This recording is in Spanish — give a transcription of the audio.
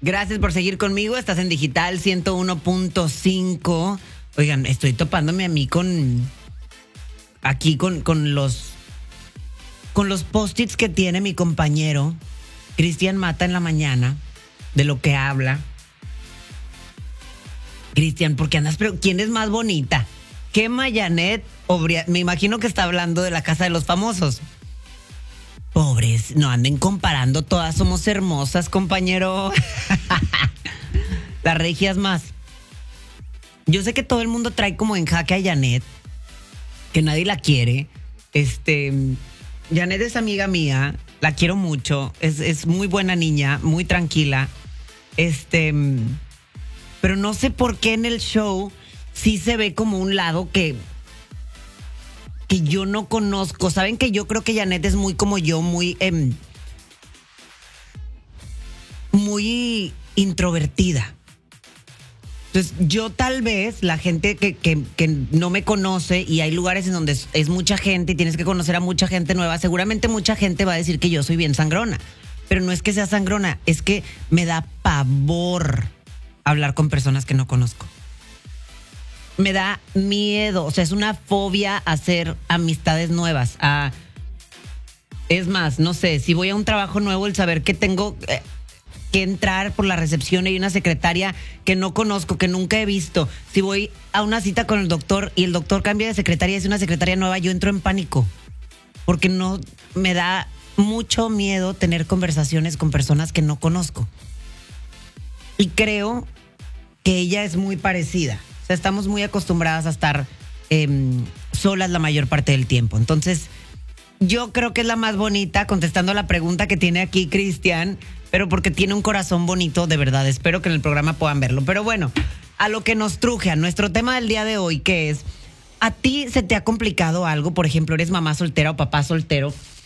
Gracias por seguir conmigo. Estás en Digital 101.5. Oigan, estoy topándome a mí aquí con los post-its que tiene mi compañero Cristian Mata en la mañana, de lo que habla. Cristian, ¿por qué andas? Pero ¿quién es más bonita? ¿Qué Janet o me imagino que está hablando de La Casa de los Famosos. Pobres, no anden comparando, todas somos hermosas, compañero. Las regias más. Yo sé que todo el mundo trae como en jaque a Janet, que nadie la quiere. Janet es amiga mía, la quiero mucho, es muy buena niña, muy tranquila. Pero no sé por qué en el show sí se ve como un lado que yo no conozco. Saben que yo creo que Janet es muy como yo, muy introvertida. Entonces, yo tal vez, la gente que no me conoce, y hay lugares en donde es mucha gente y tienes que conocer a mucha gente nueva, seguramente mucha gente va a decir que yo soy bien sangrona. Pero no es que sea sangrona, es que me da pavor hablar con personas que no conozco. Me da miedo, o sea, es una fobia hacer amistades nuevas. Es más, no sé, si voy a un trabajo nuevo, el saber que tengo que entrar por la recepción y hay una secretaria que no conozco, que nunca he visto. Si voy a una cita con el doctor y el doctor cambia de secretaria y es una secretaria nueva, yo entro en pánico. Porque no, me da mucho miedo tener conversaciones con personas que no conozco. Y creo que ella es muy parecida. O sea, estamos muy acostumbradas a estar solas la mayor parte del tiempo. Entonces, yo creo que es la más bonita, contestando la pregunta que tiene aquí Cristian, pero porque tiene un corazón bonito, de verdad. Espero que en el programa puedan verlo. Pero bueno, a lo que nos truje, a nuestro tema del día de hoy, que es, ¿a ti se te ha complicado algo? Por ejemplo, ¿eres mamá soltera o papá soltero